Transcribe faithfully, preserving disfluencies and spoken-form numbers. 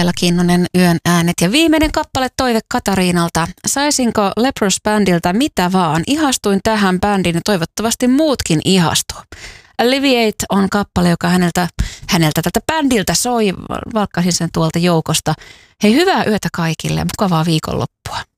Laila Kinnunen, Yön äänet. Ja viimeinen kappale toive Katariinalta. Saisinko Leprous-bändiltä mitä vaan? Ihastuin tähän bändiin ja toivottavasti muutkin ihastuu. Alleviate on kappale, joka häneltä, häneltä tältä bändiltä soi. Valkkasin sen tuolta joukosta. Hei, hyvää yötä kaikille ja mukavaa viikonloppua.